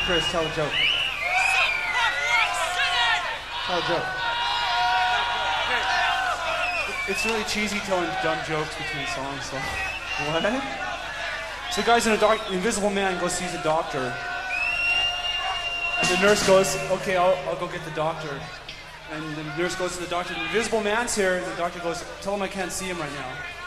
Chris, tell a joke. Tell a joke. It's really cheesy telling dumb jokes between songs, so. What? So the guy's in the Invisible Man goes sees a doctor. And the nurse goes, okay, I'll go get the doctor. And the nurse goes to the doctor, the Invisible Man's here, and the doctor goes, tell him I can't see him right now.